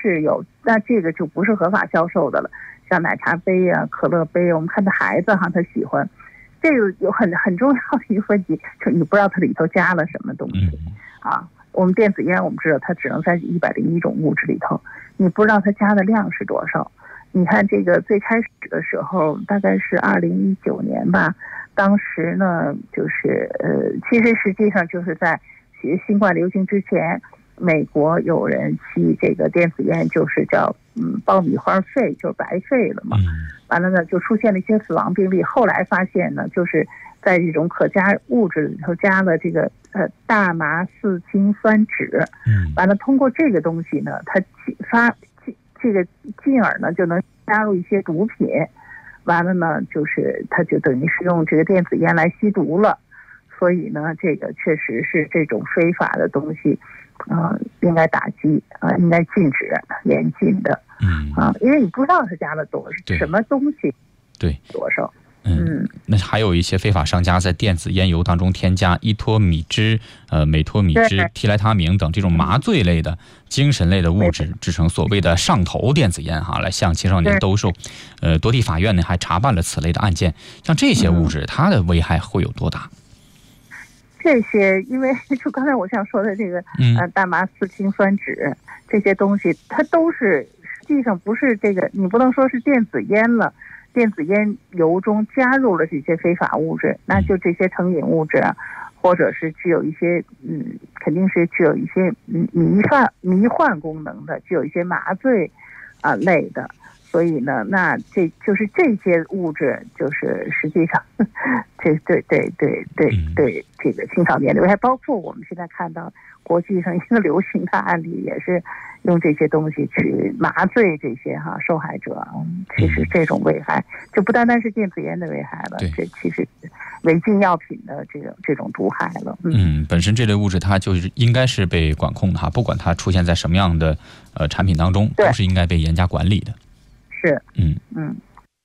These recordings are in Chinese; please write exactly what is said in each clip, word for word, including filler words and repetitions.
是有，那这个就不是合法销售的了。像奶茶杯啊、可乐杯啊，我们看到孩子哈，他喜欢。这个有很很重要的一个问题，就你不知道它里头加了什么东西啊。我们电子烟我们知道它只能在一百零一种物质里头，你不知道它加的量是多少。你看这个最开始的时候，大概是二零一九年吧，当时呢就是呃，其实实际上就是在新冠流行之前，美国有人吸这个电子烟，就是叫嗯爆米花肺，就是白肺了嘛。完了呢，就出现了一些死亡病例。后来发现呢，就是在这种可加物质里头加了这个呃大麻四氢酸酯。完了，通过这个东西呢，它发这个进而呢就能加入一些毒品。完了呢，就是它就等于是用这个电子烟来吸毒了。所以呢，这个确实是这种非法的东西，啊、呃，应该打击啊、呃，应该禁止严禁的。嗯啊、呃，因为你不知道它加了多什么东西， 对多少。 嗯，那还有一些非法商家在电子烟油当中添加依托米脂、呃美托米脂、替来他明等这种麻醉类的、精神类的物质，制成所谓的上头电子烟哈，来向青少年兜售。呃，多地法院呢还查办了此类的案件。像这些物质，它的危害会有多大？ 这些，因为就刚才我想说的这个，呃，大麻四氢酸酯这些东西，它都是实际上不是这个，你不能说是电子烟了。电子烟油中加入了这些非法物质，那就这些成瘾物质啊，或者是具有一些嗯，肯定是具有一些迷幻迷幻功能的，具有一些麻醉啊类的。所以呢，那这就是这些物质，就是实际上，这对对对对对这个青少年留下，包括我们现在看到国际上一个流行的案例，也是用这些东西去麻醉这些哈受害者。其实这种危害就不单单是电子烟的危害了，这其实违禁药品的这种这种毒害了。 嗯, 嗯，本身这类物质它就是应该是被管控的哈，不管它出现在什么样的呃产品当中，都是应该被严加管理的。 是， 嗯嗯。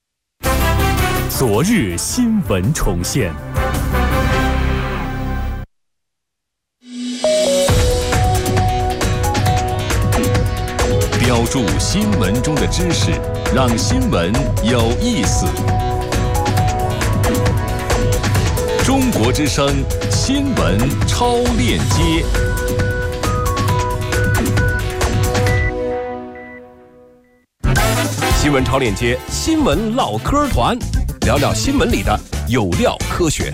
昨日新闻重现。标注新闻中的知识，让新闻有意思。中国之声新闻超链接。新闻超链接，新闻唠嗑团，聊聊新闻里的有料科学。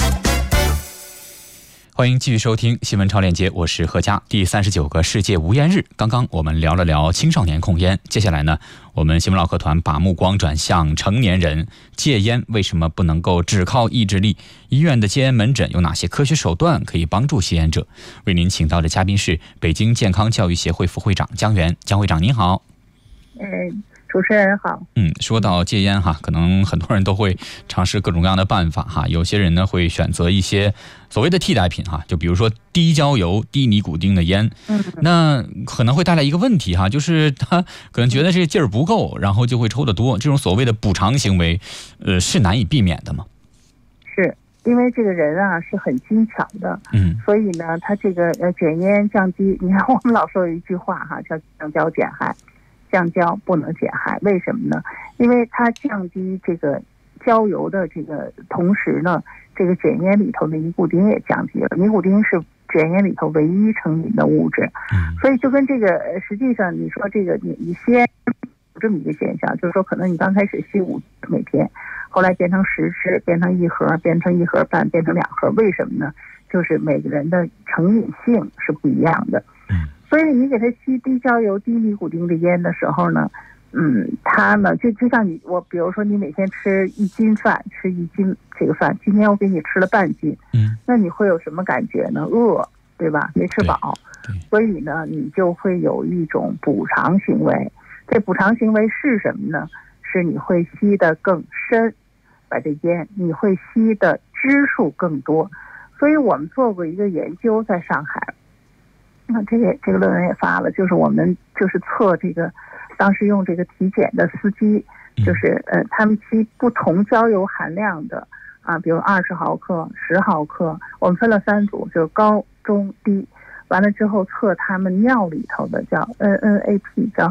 欢迎继续收听新闻超链接，我是何佳。第三十九个世界无烟日，刚刚我们聊了聊青少年控烟，接下来呢，我们新闻唠嗑团把目光转向成年人，戒烟为什么不能够只靠意志力？医院的戒烟门诊有哪些科学手段可以帮助吸烟者？为您请到的嘉宾是北京健康教育协会副会长姜元，姜会长您好。 嗯。主持人好。 嗯，说到戒烟哈，可能很多人都会尝试各种各样的办法哈。有些人呢会选择一些所谓的替代品哈，就比如说低焦油、低尼古丁的烟。嗯，那可能会带来一个问题哈，就是他可能觉得这个劲儿不够，然后就会抽得多。这种所谓的补偿行为，呃，是难以避免的吗？ 是因为这个人啊是很精巧的， 嗯， 所以呢，他这个呃减烟降低，你看我们老说有一句话哈，叫降焦减害。降焦不能减害，为什么呢？因为它降低这个焦油的这个同时呢，这个卷烟里头的尼古丁也降低了。尼古丁是卷烟里头唯一成瘾的物质，所以就跟这个实际上你说这个你你吸烟有这么一个现象，就是说可能你刚开始吸五每天，后来变成十支，变成一盒，变成一盒半，变成两盒，为什么呢？就是每个人的成瘾性是不一样的。所以你给他吸低焦油、低尼古丁的烟的时候呢，嗯，他呢就就像你我，比如说你每天吃一斤饭，吃一斤这个饭，今天我给你吃了半斤，嗯，那你会有什么感觉呢？饿，对吧？没吃饱，所以呢，你就会有一种补偿行为。这补偿行为是什么呢？是你会吸得更深，把这烟你会吸的支数更多。所以我们做过一个研究，在上海。那这个这个论文也发了，就是我们就是测这个，当时用这个体检的司机，就是呃他们吸不同焦油含量的啊，比如二十毫克、十毫克，我们分了三组，就是高、中、低，完了之后测他们尿里头的叫 N N A P 叫